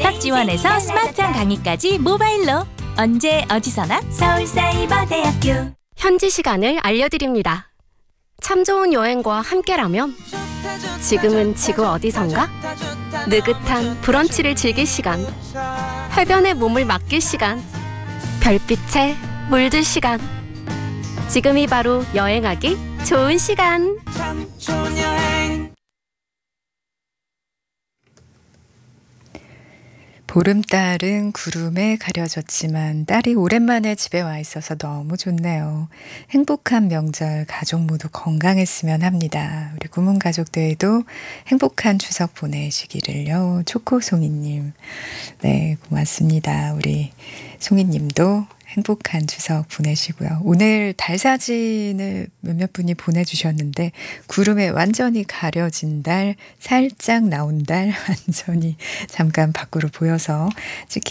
입학 지원에서 스마트한 강의까지 모바일로 언제 어디서나 서울사이버대학교. 현지 시간을 알려드립니다. 참 좋은 여행과 함께라면 지금은 지구 어디선가? 느긋한 브런치를 즐길 시간, 해변에 몸을 맡길 시간, 별빛에 물들 시간. 지금이 바로 여행하기 좋은 시간. 참 좋은 여행. 보름달은 구름에 가려졌지만 딸이 오랜만에 집에 와 있어서 너무 좋네요. 행복한 명절 가족 모두 건강했으면 합니다. 우리 구문 가족들도 행복한 추석 보내시기를요. 초코송이님. 네, 고맙습니다. 우리 송이님도 행복한 추석 보내시고요. 오늘 달 사진을 몇몇 분이 보내주셨는데 구름에 완전히 가려진 달, 살짝 나온 달, 완전히 잠깐 밖으로 보여서